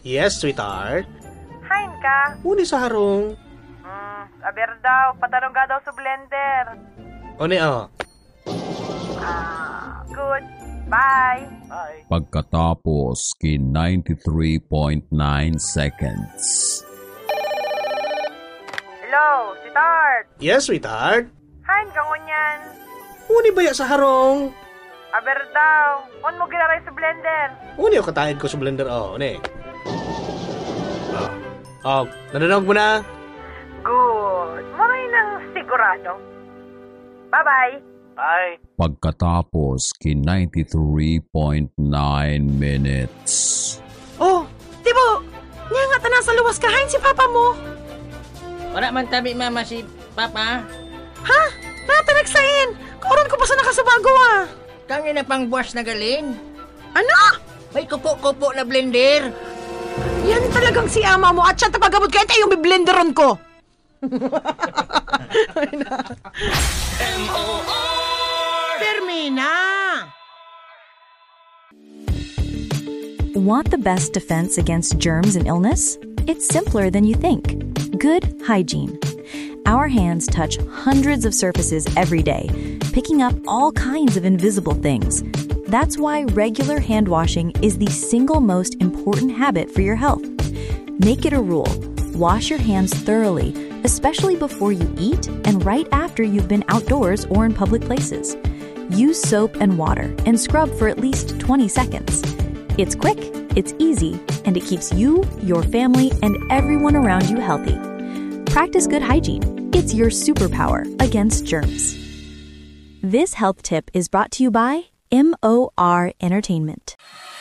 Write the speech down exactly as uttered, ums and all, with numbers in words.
Yes, sweetheart. Hain ka? Uni sa harong. Hmm, aber daw, patarong ka daw sa blender. Uni, oh. Ah, good. Bye. Bye. Pagkatapos kin ninety-three point nine seconds. Hello, sweetheart. Yes, sweetheart. Hain ka ngunyan. Uni baya sa harong. Aber daw, on mo ginaray sa blender. Uni, o katahid ko sa blender, oh. Uni. Oh, oh nananog mo na? Good. Maray nang sigurado. Bye-bye. Bye. Pagkatapos kin ninety-three point nine minutes. Oh, Tibo! Nga nga ta nasa luwas ka, hain si Papa mo. Wala man tabi mama si Papa. Ha? Nata nagsain! Kauron ko pa sa nakasabago ah! Kangin na pang buwas na galing. Ano? May kupo-kupo na blender. Yan talagang si ama mo at siya tapagabot kaya tayo may blenderon ko. M O R Termina! Want the best defense against germs and illness? It's simpler than you think. Good hygiene. Our hands touch hundreds of surfaces every day, picking up all kinds of invisible things. That's why regular hand washing is the single most important habit for your health. Make it a rule. Wash your hands thoroughly, especially before you eat and right after you've been outdoors or in public places. Use soap and water and scrub for at least twenty seconds. It's quick, it's easy, and it keeps you, your family, and everyone around you healthy. Practice good hygiene. It's your superpower against germs. This health tip is brought to you by M O R Entertainment.